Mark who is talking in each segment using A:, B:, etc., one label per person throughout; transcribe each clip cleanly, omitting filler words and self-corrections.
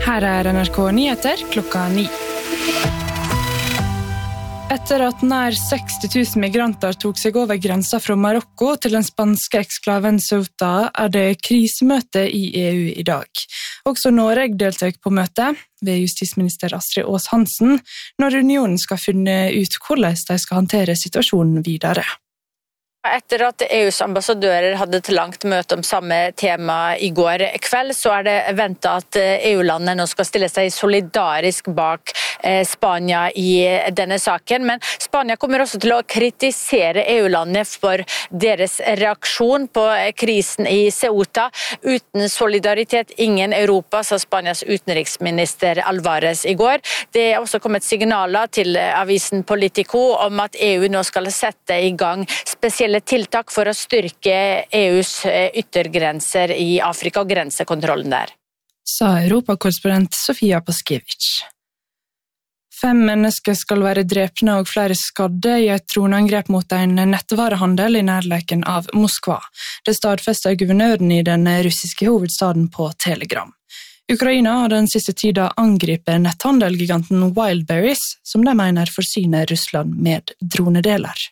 A: Her NRK Nyheter klokka 9. Etter at nær 60 000 migranter tok seg over grensa fra Marokko til den spanske eksklaven Ceuta, det krisemøte i EU i dag. Også Norge deltar på møtet ved justisminister Astrid Aas-Hansen når unionen skal finne ut hvordan de skal håndtere situasjonen videre.
B: Etter at EUs ambassadører hadde et langt møte om samme tema i går kveld, så det ventet at EU-landene nå skal stille seg solidarisk bak Spania i denne saken. Men Spania kommer også til å kritisere EU-landene for deres reaksjon på krisen i Ceuta. Uten solidaritet, ingen Europa, sa Spanias utenriksminister Alvarez i går. Det også kommet signaler til avisen Politico om at EU nå skal sette i gang spesielle tiltak for å styrke EUs yttergrenser i Afrika og grensekontrollen der.
A: Sa europakorrespondent Sofia Paskiewicz. 5 mennesker skal være drepne og flere skadde i et tronangrep mot en nettvarehandel i nærleiken av Moskva. Det stadfester guvernøren i den russiske hovedstaden på Telegram. Ukraina har den siste tida angripet netthandelgiganten Wildberries, som de mener forsyner Russland med dronedeler.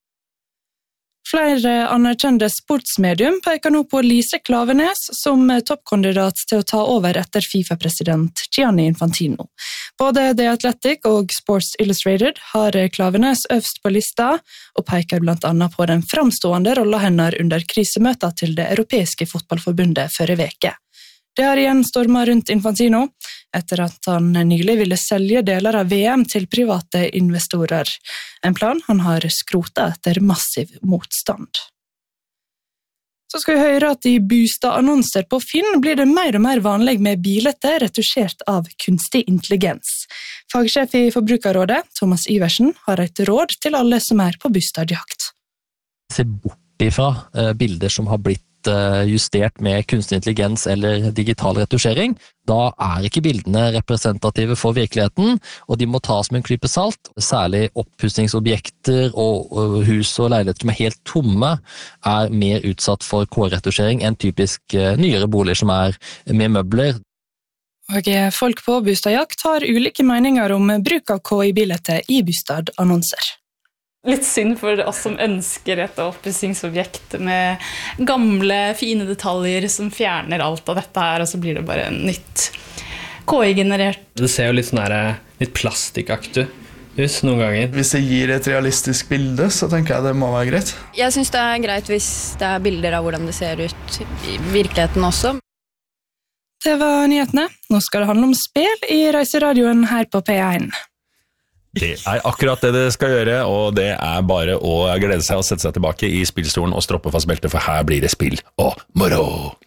A: Flere anerkjente sportsmedium peker nå på Lise Klaveness som toppkandidat til å ta over etter FIFA-president Gianni Infantino. Både The Athletic og Sports Illustrated har Klaveness øverst på lista, og peker blant annet på den framstående rollen hennes under krisemøtet til det europeiske fotballforbundet forrige veke. Det har igjen stormet rundt Infantino, etter at han nylig ville selge deler av VM til private investorer. En plan han har skrotet etter massiv motstand. Så skal vi høre at i Bustad-annonser på Finn blir det mer og mer vanlig med bilder retusjert av kunstig intelligens. Fagsjef i Forbrukerrådet, Thomas Iversen, har et råd til alle som på Bustadjakt.
C: Se bort ifra bilder som har blitt justert med kunstig intelligens eller digital retusjering, da ikke bildene representative for virkeligheten, og de må tas med en klype salt. Særlig oppussingsobjekter og hus og leiligheter som helt tomme mer utsatt for K-retusjering enn typisk nyere boliger som med møbler.
A: Og folk på Bustadjakt har ulike meninger om bruk av KI-bilder i Bustad-annonser.
D: Litt synd for oss som ønsker et oppussingsobjekt med gamle, fine detaljer som fjerner alt av dette her, og så blir det bare nytt KI-generert.
E: Det ser jo litt plastikkaktig ut noen ganger.
F: Hvis det gir et realistisk bilde, så tenker jeg det må være greit.
G: Jeg synes det greit hvis det bilder av hvordan det ser ut i virkeligheten også.
A: Det var nyhetene. Nå skal det handle om spill i Reiseradioen her på P1.
H: Det akkurat det skal gjøre, og det bare å glede seg og sette seg tilbake i spillstolen og stroppe fast beltet, for her blir det spill og moro!